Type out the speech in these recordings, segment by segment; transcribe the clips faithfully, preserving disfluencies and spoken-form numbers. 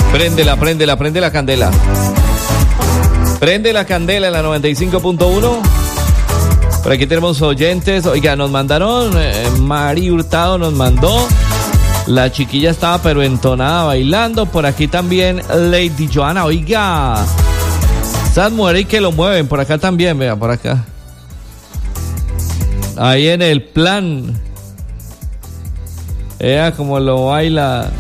Préndela, préndela, prende la candela. Prende la candela en la noventa y cinco punto uno. Por aquí tenemos oyentes. Oiga, nos mandaron, eh, Mari Hurtado nos mandó. La chiquilla estaba pero entonada bailando. Por aquí también Lady Joana. Oiga, esas mujeres que lo mueven. Por acá también, vea, por acá. Ahí en el plan. Ella como lo baila.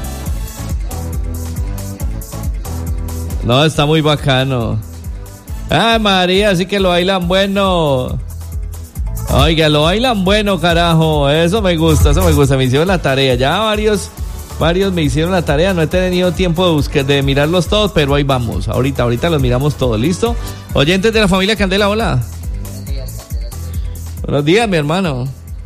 No, está muy bacano. Ah, María, sí que lo bailan bueno. Oiga, lo bailan bueno, carajo. Eso me gusta, eso me gusta. Me hicieron la tarea. Ya varios, varios me hicieron la tarea. No he tenido tiempo de buscar, de mirarlos todos, pero ahí vamos. Ahorita, ahorita los miramos todos. ¿Listo? Oyentes de la familia Candela, hola. Buenos días, mi hermano.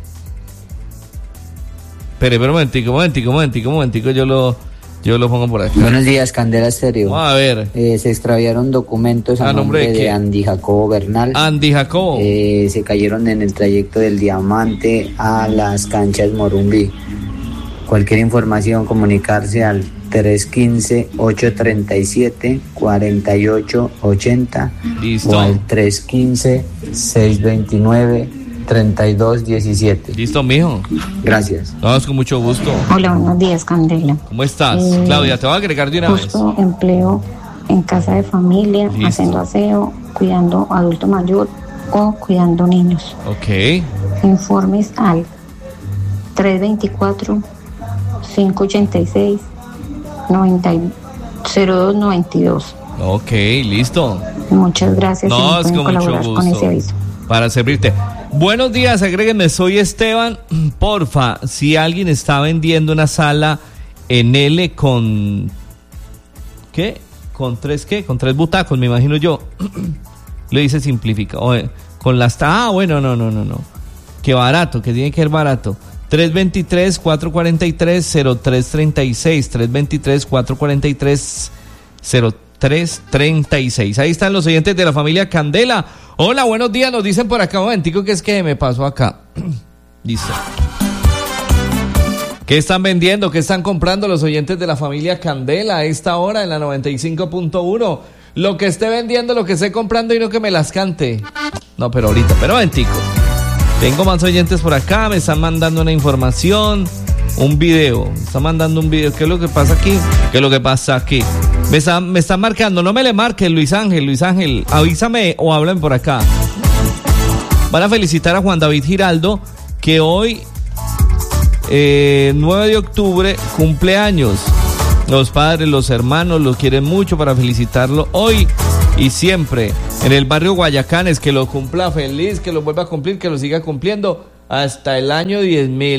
Espere, pero un momentico, un momentico, un momentico, un momentico. Yo lo, yo lo pongo por aquí. Buenos días, Candela Estéreo. Vamos a ver. Eh, se extraviaron documentos a, ¿A nombre nombre de de, qué? Andy Jacobo Bernal. Andy Jacobo. Eh, se cayeron en el trayecto del Diamante a las canchas Morumbí. Cualquier información, comunicarse al tres uno cinco, ocho tres siete, cuatro ocho ocho cero. Listo. O al tres uno cinco, seis dos nueve, tres dos uno siete. Listo, mijo. Gracias. Vamos con mucho gusto. Hola, buenos días, Candela. ¿Cómo estás? Eh, Claudia, te voy a agregar de una Justo vez. empleo en casa de familia, Listo. haciendo aseo, cuidando adulto mayor o cuidando niños. Ok. Informes al tres dos cuatro, cinco ocho seis, cero dos nueve dos. Ok, listo. Muchas gracias. No, si es me con pueden mucho colaborar con ese gusto. aviso. Para servirte. Buenos días, agréguenme, soy Esteban. Porfa, si alguien está vendiendo una sala en L con... ¿Qué? ¿Con tres qué? Con tres butacos, me imagino yo. Le dice simplifica. Oye, con las... Ah, bueno, no, no, no, no. Qué barato, que tiene que ser barato. tres dos tres, cuatro cuatro tres, cero tres tres seis. tres dos tres, cuatro cuatro tres, cero tres tres seis. Ahí están los oyentes de la familia Candela. Hola, buenos días, nos dicen por acá, un momentico, que es que me pasó acá. Listo. ¿Qué están vendiendo? ¿Qué están comprando los oyentes de la familia Candela a esta hora en la noventa y cinco punto uno? Lo que esté vendiendo, lo que esté comprando y no que me las cante. No, pero ahorita, pero un momentico. Tengo más oyentes por acá, me están mandando una información, un video. Me están mandando un video. ¿Qué es lo que pasa aquí? ¿Qué es lo que pasa aquí? Me están, me están marcando, no me le marques, Luis Ángel, Luis Ángel, avísame o hablen por acá. Van a felicitar a Juan David Giraldo, que hoy, eh, nueve de octubre, cumple años. Los padres, los hermanos, los quieren mucho para felicitarlo hoy y siempre. En el barrio Guayacanes, que lo cumpla feliz, que lo vuelva a cumplir, que lo siga cumpliendo hasta el año diez mil.